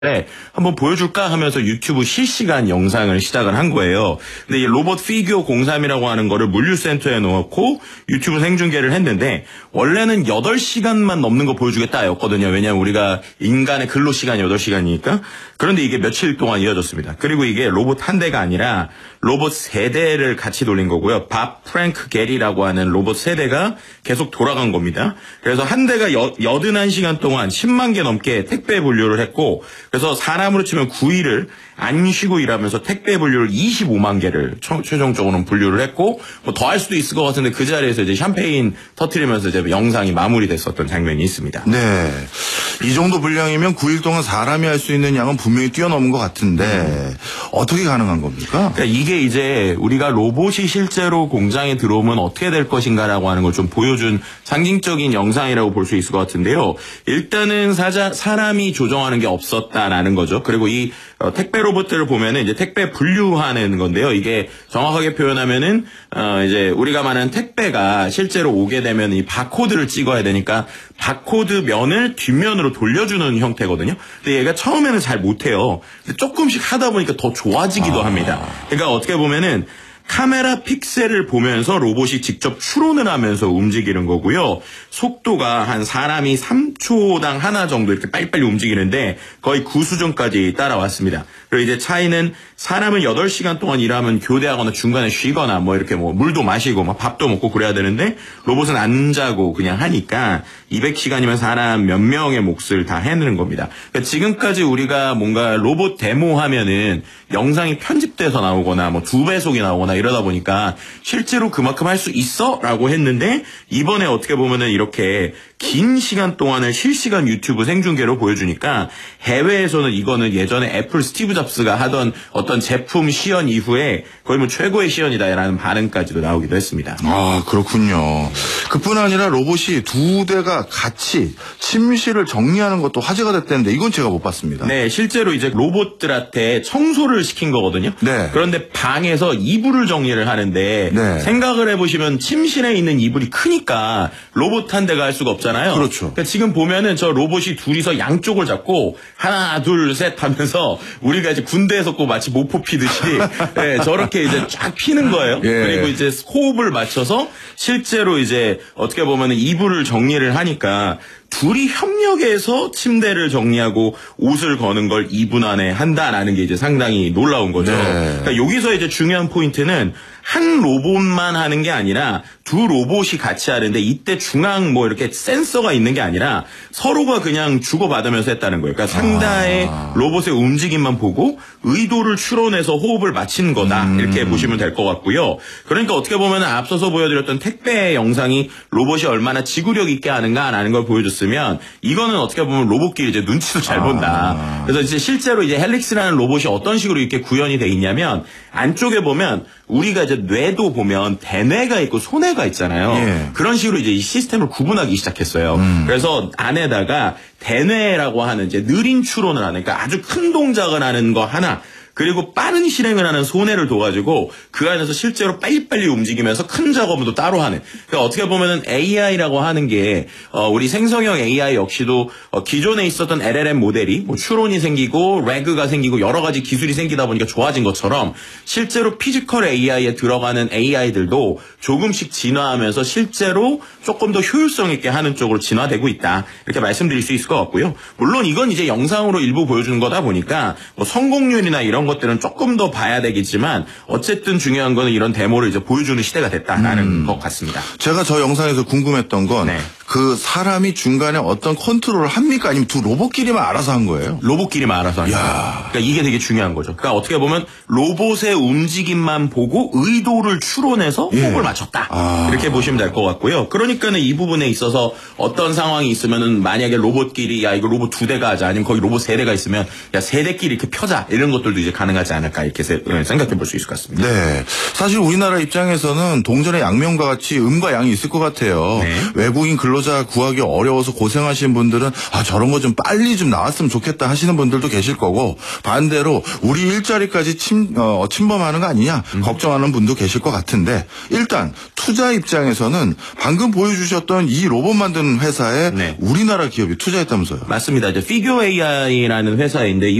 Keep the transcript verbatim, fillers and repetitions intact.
네, 한번 보여줄까 하면서 유튜브 실시간 영상을 시작을 한 거예요. 근데 이 로봇 피규어 공삼이라고 하는 거를 물류센터에 넣고 유튜브 생중계를 했는데 원래는 여덟 시간만 넘는 거 보여주겠다였거든요. 왜냐하면 우리가 인간의 근로 시간이 여덟 시간이니까. 그런데 이게 며칠 동안 이어졌습니다. 그리고 이게 로봇 한 대가 아니라 로봇 세 대를 같이 돌린 거고요. 밥 프랭크 게리라고 하는 로봇 세 대가 계속 돌아간 겁니다. 그래서 한 대가 여, 여든한 시간 동안 십만 개 넘게 택배 분류를 했고, 그래서 사람으로 치면 구 일을 안 쉬고 일하면서 택배 분류를 이십오만 개를 최종적으로는 분류를 했고, 뭐 더 할 수도 있을 것 같은데 그 자리에서 이제 샴페인 터트리면서 이제 영상이 마무리됐었던 장면이 있습니다. 네. 이 정도 분량이면 구 일 동안 사람이 할 수 있는 양은 분명히 뛰어넘은 것 같은데 음. 어떻게 가능한 겁니까? 그러니까 이게 이제 우리가 로봇이 실제로 공장에 들어오면 어떻게 될 것인가라고 하는 걸 좀 보여준 상징적인 영상이라고 볼 수 있을 것 같은데요. 일단은 사자, 사람이 조정하는 게 없었다라는 거죠. 그리고 이 어, 택배 로봇들을 보면은 이제 택배 분류하는 건데요. 이게 정확하게 표현하면은 어, 이제 우리가 말하는 택배가 실제로 오게 되면 이 바코드를 찍어야 되니까 바코드 면을 뒷면으로 돌려주는 형태거든요. 근데 얘가 처음에는 잘 못해요. 근데 조금씩 하다 보니까 더 좋아지기도 아. 합니다. 그러니까 어떻게 보면은 카메라 픽셀을 보면서 로봇이 직접 추론을 하면서 움직이는 거고요. 속도가 한 사람이 삼 초당 하나 정도 이렇게 빨리빨리 움직이는데 거의 구 수준까지 따라왔습니다. 그리고 이제 차이는 사람은 여덟 시간 동안 일하면 교대하거나 중간에 쉬거나 뭐 이렇게 뭐 물도 마시고 막 밥도 먹고 그래야 되는데 로봇은 안 자고 그냥 하니까 이백 시간이면 사람 몇 명의 몫을 다 해내는 겁니다. 그러니까 지금까지 우리가 뭔가 로봇 데모하면은 영상이 편집돼서 나오거나 뭐 두 배속이 나오거나 이러다 보니까 실제로 그만큼 할 수 있어? 라고 했는데 이번에 어떻게 보면은 이렇게 긴 시간 동안을 실시간 유튜브 생중계로 보여주니까 해외에서는 이거는 예전에 애플 스티브 잡스가 하던 어떤 제품 시연 이후에 거의 뭐 최고의 시연이다라는 반응까지도 나오기도 했습니다. 아, 그렇군요. 그뿐 아니라 로봇이 두 대가 같이 침실을 정리하는 것도 화제가 됐다는데 이건 제가 못 봤습니다. 네, 실제로 이제 로봇들한테 청소를 시킨 거거든요. 네. 그런데 방에서 이불을 정리를 하는데 네. 생각을 해보시면 침실에 있는 이불이 크니까 로봇 한 대가 할 수가 없잖아요. 그렇죠. 그러니까 지금 보면은 저 로봇이 둘이서 양쪽을 잡고 하나 둘 셋 하면서 우리가 이제 군대에서 꼭 마치 모포 피듯이 네, 저렇게 이제 쫙 피는 거예요. 예. 그리고 이제 호흡을 맞춰서 실제로 이제 어떻게 보면은 이불을 정리를 하니까 둘이 협력해서 침대를 정리하고 옷을 거는 걸 이 분 안에 한다라는 게 이제 상당히 놀라운 거죠. 네. 그러니까 여기서 이제 중요한 포인트는 한 로봇만 하는 게 아니라 두 로봇이 같이 하는데 이때 중앙 뭐 이렇게 센서가 있는 게 아니라 서로가 그냥 주고받으면서 했다는 거예요. 그러니까 상대의 아. 로봇의 움직임만 보고 의도를 추론해서 호흡을 맞춘 거다. 음. 이렇게 보시면 될 것 같고요. 그러니까 어떻게 보면 앞서서 보여드렸던 택배 영상이 로봇이 얼마나 지구력 있게 하는가라는 걸 보여줬으면 이거는 어떻게 보면 로봇끼리 이제 눈치도 잘 본다. 아. 그래서 이제 실제로 이제 헬릭스라는 로봇이 어떤 식으로 이렇게 구현이 돼 있냐면 안쪽에 보면 우리가 이제 뇌도 보면 대뇌가 있고 소뇌가 있잖아요. 예. 그런 식으로 이제 이 시스템을 구분하기 시작했어요. 음. 그래서 안에다가 대뇌라고 하는 이제 느린 추론을 하는, 그러니까 아주 큰 동작을 하는 거 하나, 그리고 빠른 실행을 하는 소뇌를 둬가지고 그 안에서 실제로 빨리빨리 움직이면서 큰 작업도 따로 하는. 그러니까 어떻게 보면은 에이아이라고 하는 게 어, 우리 생성형 에이아이 역시도 어, 기존에 있었던 엘엘엠 모델이 뭐 추론이 생기고 레그가 생기고 여러 가지 기술이 생기다 보니까 좋아진 것처럼 실제로 피지컬 에이아이에 들어가는 에이아이들도 조금씩 진화하면서 실제로 조금 더 효율성 있게 하는 쪽으로 진화되고 있다. 이렇게 말씀드릴 수 있을 것 같고요. 물론 이건 이제 영상으로 일부 보여주는 거다 보니까 뭐 성공률이나 이런 것들은 조금 더 봐야 되겠지만 어쨌든 중요한 거는 이런 데모를 이제 보여주는 시대가 됐다라는 음. 것 같습니다. 제가 저 영상에서 궁금했던 건 네. 그 사람이 중간에 어떤 컨트롤을 합니까? 아니면 두 로봇끼리만 알아서 한 거예요? 로봇끼리만 알아서 한 거예요. 그러니까 이게 되게 중요한 거죠. 그러니까 어떻게 보면 로봇의 움직임만 보고 의도를 추론해서 예. 호흡을 맞췄다. 아. 이렇게 보시면 될 것 같고요. 그러니까는 이 부분에 있어서 어떤 상황이 있으면은 만약에 로봇끼리 야 이거 로봇 두 대가 하자, 아니면 거기 로봇 세 대가 있으면 야 세 대끼리 이렇게 펴자, 이런 것들도 이제 가능하지 않을까 이렇게 생각해 볼 수 있을 것 같습니다. 네. 사실 우리나라 입장에서는 동전의 양면과 같이 음과 양이 있을 것 같아요. 네. 외국인 근로 근로자 구하기 어려워서 고생하시는 분들은 아 저런 거 좀 빨리 좀 나왔으면 좋겠다 하시는 분들도 계실 거고 반대로 우리 일자리까지 침, 어, 침범하는 거 아니냐 음. 걱정하는 분도 계실 것 같은데 일단 투자 입장에서는 방금 보여주셨던 이 로봇 만드는 회사에 네. 우리나라 기업이 투자했다면서요. 맞습니다. 이제 피규어 에이아이라는 회사인데